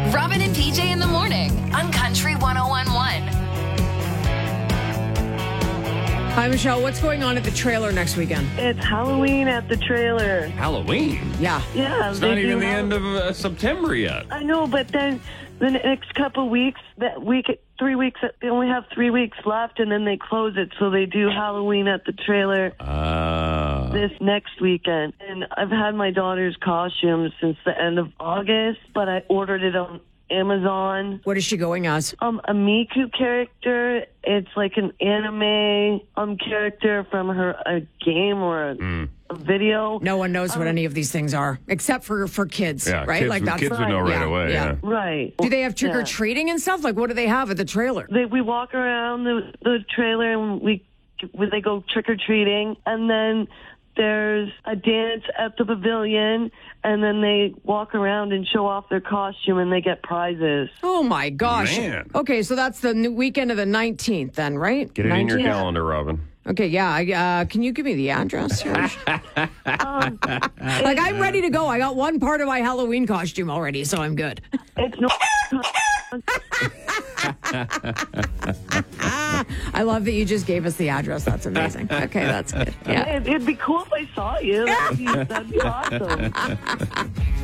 Robin and PJ in the morning on Country 101.1. Hi, Michelle. What's going on at the trailer next weekend? It's Halloween at the trailer. Halloween? Yeah. Yeah. It's not even the end of September yet. I know, but then the next couple weeks, 3 weeks, they only have 3 weeks left, and then they close it. So they do Halloween at the trailer this next weekend. And I've had my daughter's costume since the end of August, but I ordered it on Amazon. What is she going as? A Miku character. It's like an anime character from a game or a video. No one knows what any of these things are, except for kids, Yeah, right? kids, Like that's kids would know right away. Yeah. Right. Do they have trick-or-treating and stuff? Like, what do they have at the trailer? We walk around the trailer and they go trick-or-treating, and then there's a dance at the pavilion, and then they walk around and show off their costume, and they get prizes. Oh, my gosh. Man. Okay, so that's the weekend of the 19th then, right? Get it in your 19th? calendar, Robin. Okay, yeah. Can you give me the address? Like, I'm ready to go. I got one part of my Halloween costume already, so I'm good. It's no... I love that you just gave us the address. That's amazing. Okay, that's good. Yeah. It'd be cool if I saw you. That'd be awesome.